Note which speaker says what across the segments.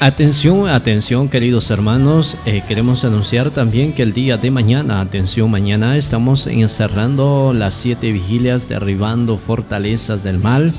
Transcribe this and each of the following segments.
Speaker 1: Atención, atención, queridos hermanos, queremos anunciar también que el día de mañana, atención, mañana estamos encerrando las 7 vigilias, derribando fortalezas del mal.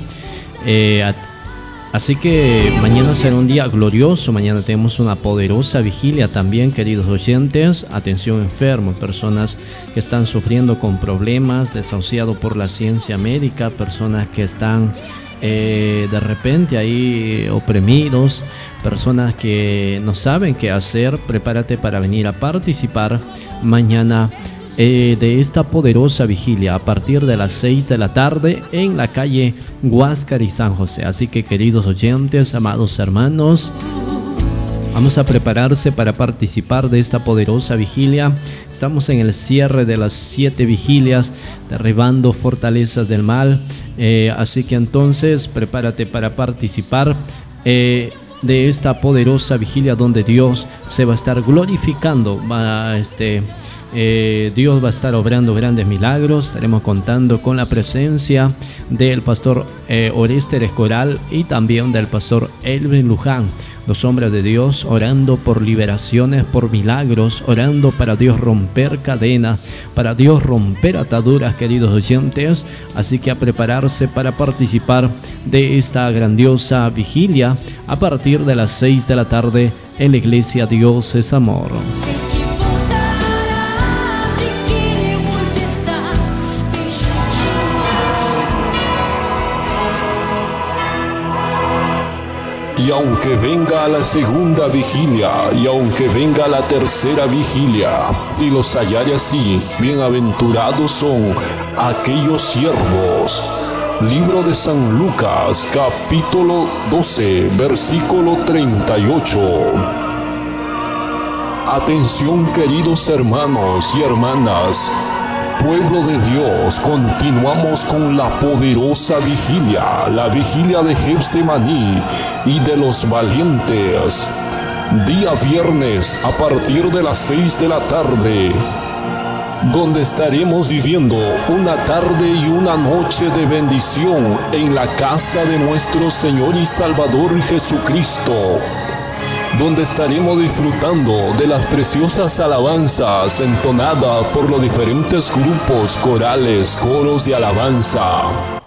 Speaker 1: Así que mañana será un día glorioso, mañana tenemos una poderosa vigilia también, queridos oyentes. Atención, enfermos, personas que están sufriendo con problemas, desahuciados por la ciencia médica, personas que están de repente ahí oprimidos, personas que no saben qué hacer. Prepárate para venir a participar mañana de esta poderosa vigilia a partir de las 6 de la tarde en la calle Huáscar y San José. Así que, queridos oyentes, amados hermanos, vamos a prepararse para participar de esta poderosa vigilia. Estamos en el cierre de las 7 vigilias, derribando fortalezas del mal. Así que entonces prepárate para participar de esta poderosa vigilia donde Dios se va a estar glorificando. Dios va a estar obrando grandes milagros. Estaremos contando con la presencia del pastor Orester Escoral y también del pastor Elvin Luján, los hombres de Dios, orando por liberaciones, por milagros, orando para Dios romper cadenas, para Dios romper ataduras, queridos oyentes. Así que a prepararse para participar de esta grandiosa vigilia a partir de las 6 de la tarde en la iglesia Dios es Amor.
Speaker 2: Y aunque venga la segunda vigilia, y aunque venga la tercera vigilia, si los hallare así, bienaventurados son aquellos siervos. Libro de San Lucas, capítulo 12, versículo 38. Atención, queridos hermanos y hermanas. Pueblo de Dios, continuamos con la poderosa vigilia, la vigilia de Getsemaní y de los valientes. Día viernes a partir de las 6 de la tarde, donde estaremos viviendo una tarde y una noche de bendición en la casa de nuestro Señor y Salvador Jesucristo, donde estaremos disfrutando de las preciosas alabanzas entonadas por los diferentes grupos corales, coros de alabanza.